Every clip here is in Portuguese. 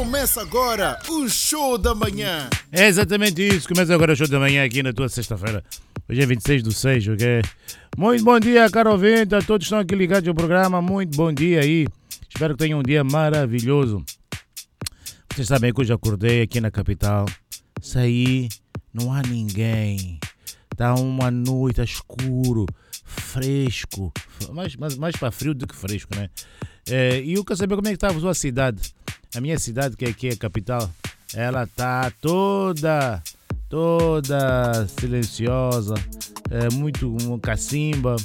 Começa agora o Show da Manhã. É exatamente isso, começa agora o Show da Manhã aqui na tua sexta-feira. Hoje é 26/6, ok? Muito bom dia, caro ouvinte, a todos que estão aqui ligados ao programa, muito bom dia aí. Espero que tenham um dia maravilhoso. Vocês sabem que hoje acordei aqui na capital, saí, não há ninguém. Está uma noite, tá escuro, fresco, mais para frio do que fresco, né? E eu quero saber como é que está a sua cidade. A minha cidade, que aqui é a capital, ela está toda silenciosa, muito cacimba.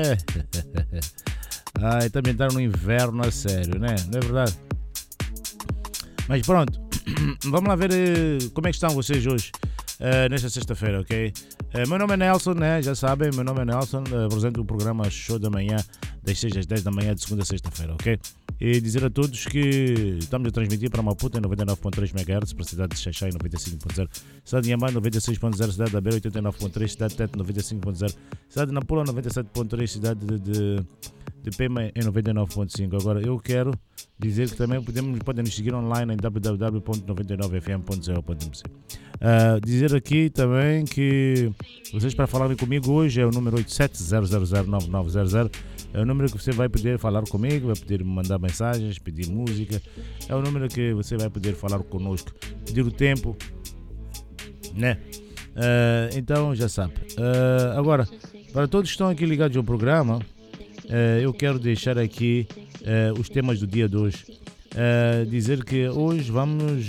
Também está no inverno a sério, né? Não é verdade? Mas pronto, vamos lá ver como é que estão vocês hoje, nesta sexta-feira, ok? Meu nome é Nelson, né? Já sabem, meu nome é Nelson, apresento o programa Show da Manhã, das 6 às 10 da manhã, de segunda a sexta-feira, ok? E dizer a todos que estamos a transmitir para Maputo em 99.3 MHz, para a cidade de Xaixai 95.0, cidade de Inhambane 96.0, cidade da Beira 89.3, cidade de Tete 95.0, cidade de Nampula 97.3, cidade de Pema em 99.5. Agora eu quero dizer que também podem nos seguir online em www.99fm.0.mc. Dizer aqui também que vocês, para falarem comigo hoje, é o número 8700099900. É o número que você vai poder falar comigo, vai poder mandar mensagens, pedir música. É o número que você vai poder falar conosco, pedir o tempo, né? Então já sabe. Agora, para todos que estão aqui ligados ao programa, eu quero deixar aqui os temas do dia de hoje. Dizer que hoje vamos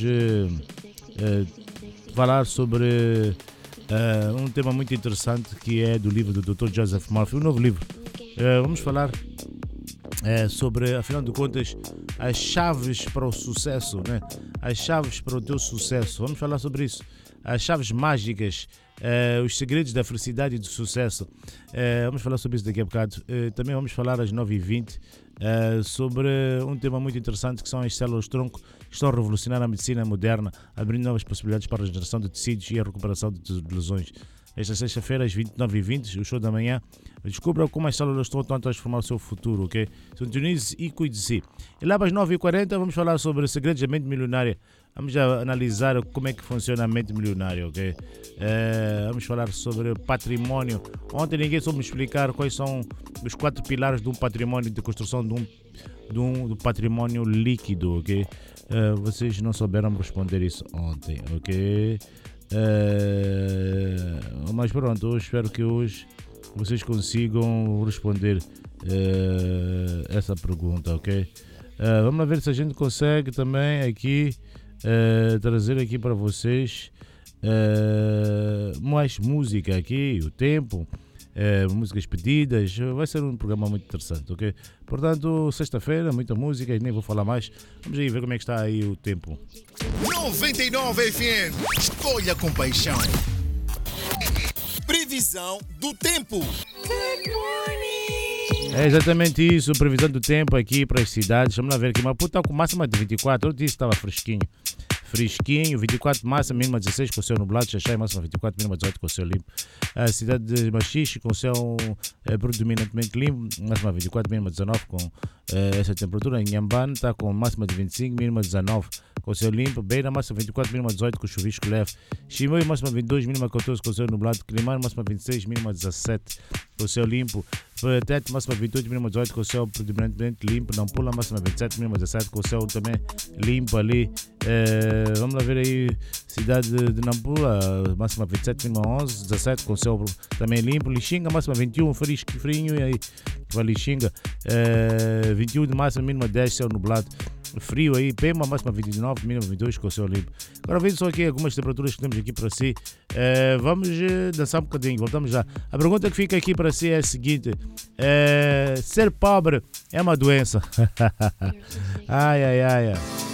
falar sobre um tema muito interessante, que é do livro do Dr. Joseph Murphy, um novo livro. Vamos falar sobre, afinal de contas, as chaves para o sucesso, né? As chaves para o teu sucesso. Vamos falar sobre isso. As chaves mágicas, os segredos da felicidade e do sucesso. Vamos falar sobre isso daqui a bocado. Também vamos falar às 9h20 sobre um tema muito interessante, que são as células-tronco, que estão a revolucionar a medicina moderna, abrindo novas possibilidades para a regeneração de tecidos e a recuperação de lesões. Esta sexta-feira, às 29h20, o Show da Manhã, descubra como as células estão a transformar o seu futuro, ok? Sintonize e cuide de si. E lá às 9h40 vamos falar sobre segredos da mente milionária. Vamos já analisar como é que funciona a mente milionária, ok? Vamos falar sobre património. Ontem ninguém soube me explicar quais são os 4 pilares de um património, de construção de um património líquido, ok? Vocês não souberam responder isso ontem, ok? Mas pronto, eu espero que hoje vocês consigam responder essa pergunta, ok? Vamos lá ver se a gente consegue também aqui trazer aqui para vocês mais música aqui, o tempo, músicas pedidas. Vai ser um programa muito interessante, ok? Portanto, sexta-feira, muita música, e nem vou falar mais. Vamos aí ver como é que está aí o tempo. 99 FM, escolha com paixão. Previsão do tempo. É exatamente isso, previsão do tempo aqui para as cidades. Vamos lá ver aqui. Maputo está com máxima de 24. Eu disse que estava fresquinho, 24 máxima, mínima 16 com o céu nublado. Xaixai máxima 24, mínima 18 com o céu limpo. A cidade de Machixe com o céu predominantemente limpo, máxima 24, mínima 19 com essa temperatura. Em Inhambane está com máxima de 25, mínima 19 com o céu limpo. Beira máxima 24, mínima 18 com chuvisco leve. Chimoio máxima 22, mínima 14 com o céu nublado. Climane máxima 26, mínima 17 com o céu limpo. Tete máxima 28, mínima 18 com o céu predominantemente limpo. Nampula máxima 27, mínima 17 com o céu também limpo ali. Vamos lá ver aí, cidade de Nampula, máxima 27, mínima 11, 17 com o céu também limpo. Lixinga máxima 21, frinho, e aí para Lixinga, 21 de máxima, mínima 10, céu nublado. Frio aí, Pema máxima 29, mínima 22 com o céu limpo. Agora vejam só aqui algumas temperaturas que temos aqui para si. Vamos dançar um bocadinho, voltamos já. A pergunta que fica aqui para si é a seguinte: ser pobre é uma doença? Ai.